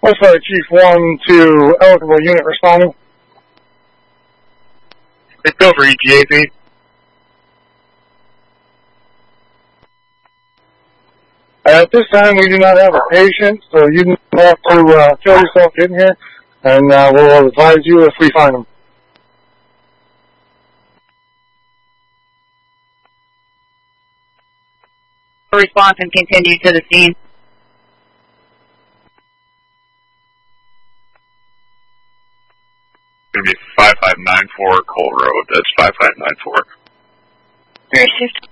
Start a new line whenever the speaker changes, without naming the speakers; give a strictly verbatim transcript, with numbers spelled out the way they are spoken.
Oh, sorry, Chief one to eligible unit responding.
It's over E T A C.
At this time, we do not have a patient, so you don't have to uh, kill yourself getting here, and uh, we'll advise you if we find them.
Response and continue to the scene.
It's going to be five five nine four Cole Road. That's five five nine four.
Great shift.